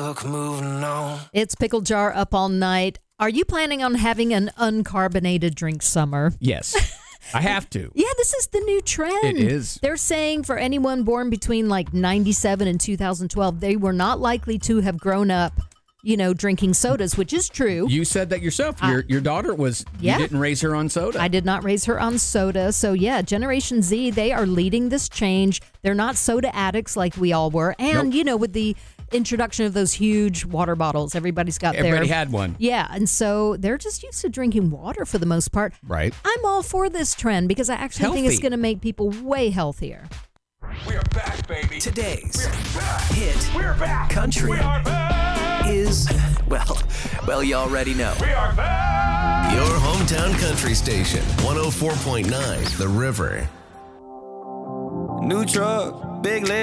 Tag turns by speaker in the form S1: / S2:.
S1: book, moving on.
S2: It's Pickle Jar up all night. Are you planning on having an uncarbonated drink summer?
S3: Yes. I have to.
S2: Yeah, this is the new trend.
S3: It is.
S2: They're saying for anyone born between like 97 and 2012, they were not likely to have grown up, drinking sodas, which is true.
S3: You said that yourself. Your daughter was,
S2: Yeah.
S3: You didn't raise her on soda.
S2: I did not raise her on soda. So yeah, Generation Z, they are leading this change. They're not soda addicts like we all were. And,
S3: Nope.
S2: With the introduction of those huge water bottles, everybody
S3: had one.
S2: Yeah, and so they're just used to drinking water for the most part.
S3: Right.
S2: I'm all for this trend because I actually think it's going to make people way healthier.
S1: We are back, baby.
S4: Today's
S1: Hit
S4: We're back.
S1: Country
S4: We are back.
S1: is, well, you already know.
S4: We are back.
S5: Your hometown country station, 104.9 The River.
S1: New truck, big leg.